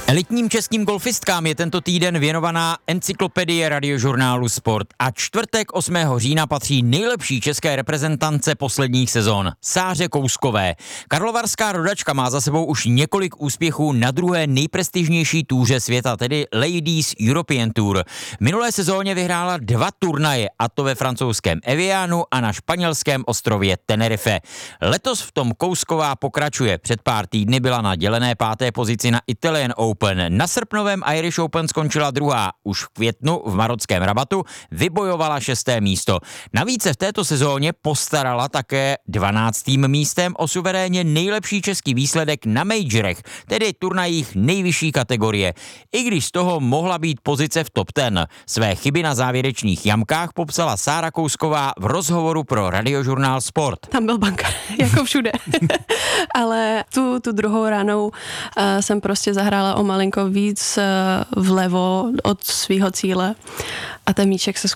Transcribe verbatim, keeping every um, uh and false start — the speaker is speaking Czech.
Elitním českým golfistkám je tento týden věnovaná encyklopedie Radiožurnálu Sport a čtvrtek osmého října patří nejlepší české reprezentance posledních sezon, Sáře Kouskové. Karlovarská rodačka má za sebou už několik úspěchů na druhé nejprestižnější túře světa, tedy Ladies European Tour. V minulé sezóně vyhrála dva turnaje, a to ve francouzském Evianu a na španělském ostrově Tenerife. Letos v tom Kousková pokračuje. Před pár týdny byla na dělené páté pozici na Italian Open. Na srpnovém Irish Open skončila druhá. Už v květnu v marockém Rabatu vybojovala šesté místo. Navíc se v této sezóně postarala také dvanáctým místem o suverénně nejlepší český výsledek na majorech, tedy turnajích nejvyšší kategorie. I když z toho mohla být pozice v top deset. Své chyby na závěrečných jamkách popsala Sára Kousková v rozhovoru pro Radiožurnál Sport. Tam byl banka, jako všude. Ale tu, tu druhou ranou uh, jsem prostě zahrála o malinko víc uh, vlevo od svého cíle a ten míček se